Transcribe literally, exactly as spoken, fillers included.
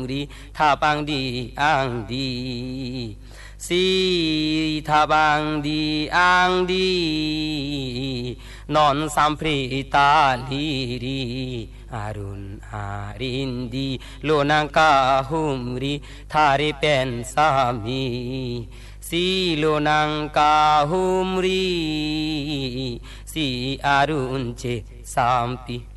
รีทาปังดีอังดีสีทาบังดีอังดีนอนสัมพริตาลีรีอารุณอารินดีโลนังกาหุมรีทาริเป็นสามีสีโลนังกาหุมรีสีอารุณเจสามปี